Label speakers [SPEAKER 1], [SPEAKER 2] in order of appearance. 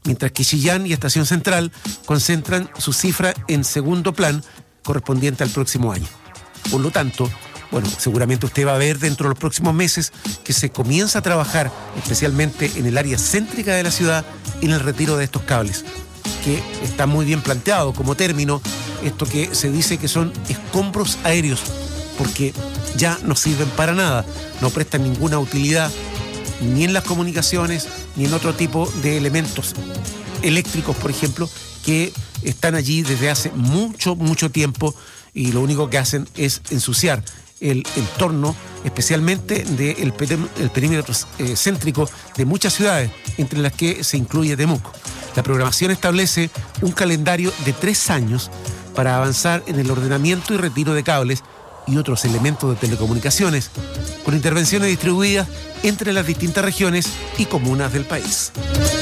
[SPEAKER 1] mientras que Chillán y Estación Central concentran su cifra en segundo plan correspondiente al próximo año. Por lo tanto, seguramente usted va a ver dentro de los próximos meses que se comienza a trabajar especialmente en el área céntrica de la ciudad en el retiro de estos cables, que está muy bien planteado como término, esto que se dice que son escombros aéreos, porque ya no sirven para nada, no prestan ninguna utilidad ni en las comunicaciones ni en otro tipo de elementos eléctricos, por ejemplo, que están allí desde hace mucho tiempo y lo único que hacen es ensuciar el entorno, especialmente del perímetro céntrico de muchas ciudades, entre las que se incluye Temuco. La programación establece un calendario de 3 años para avanzar en el ordenamiento y retiro de cables y otros elementos de telecomunicaciones, con intervenciones distribuidas entre las distintas regiones y comunas del país.